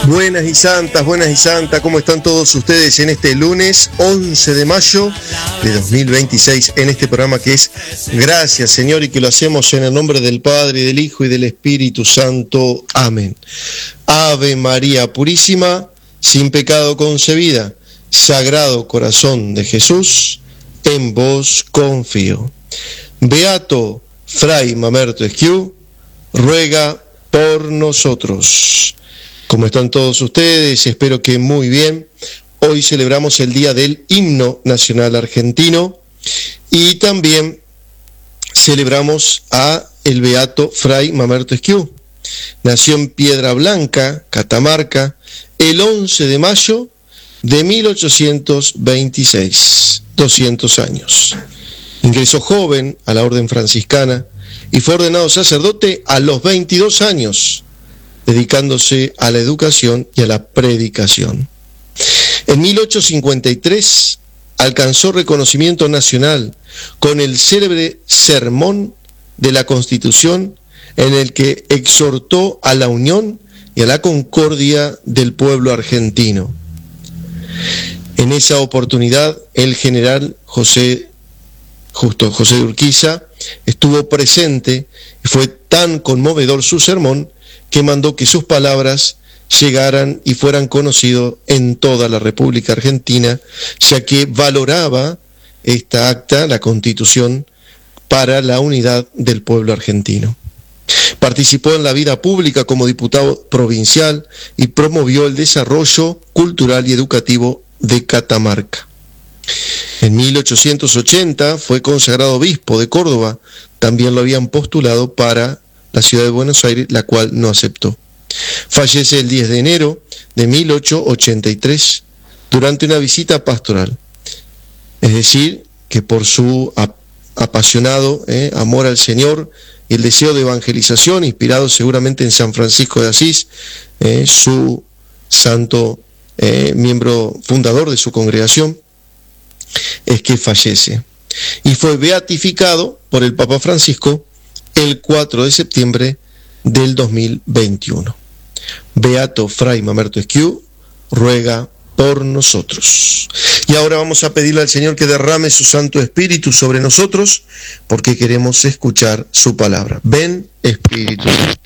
Buenas y santas, ¿cómo están todos ustedes en este lunes 11 de mayo de 2026, en este programa que es Gracias, Señor, y que lo hacemos en el nombre del Padre, del Hijo y del Espíritu Santo. Amén. Ave María Purísima, sin pecado concebida, Sagrado Corazón de Jesús, en vos confío. Beato Fray Mamerto Esquiú, ruega por nosotros. ¿Cómo están todos ustedes? Espero que muy bien. Hoy celebramos el Día del Himno Nacional Argentino y también celebramos a el Beato Fray Mamerto Esquiú. Nació en Piedra Blanca, Catamarca, el 11 de mayo de 1826, 200 años. Ingresó joven a la orden franciscana y fue ordenado sacerdote a los 22 años, dedicándose a la educación y a la predicación. En 1853 alcanzó reconocimiento nacional con el célebre Sermón de la Constitución, en el que exhortó a la unión y a la concordia del pueblo argentino. En esa oportunidad, el general José de Urquiza estuvo presente y fue tan conmovedor su sermón que mandó que sus palabras llegaran y fueran conocidos en toda la República Argentina, ya que valoraba esta acta, la Constitución, para la unidad del pueblo argentino. Participó en la vida pública como diputado provincial y promovió el desarrollo cultural y educativo de Catamarca. En 1880 fue consagrado obispo de Córdoba. También lo habían postulado para la ciudad de Buenos Aires, la cual no aceptó. Fallece el 10 de enero de 1883 durante una visita pastoral. Es decir, que por su apasionado amor al Señor y el deseo de evangelización, inspirado seguramente en San Francisco de Asís, su santo miembro fundador de su congregación, es que fallece. Y fue beatificado por el Papa Francisco el 4 de septiembre del 2021. Beato Fray Mamerto Esquiú, ruega por nosotros. Y ahora vamos a pedirle al Señor que derrame su Santo Espíritu sobre nosotros, porque queremos escuchar su palabra. Ven, Espíritu Santo.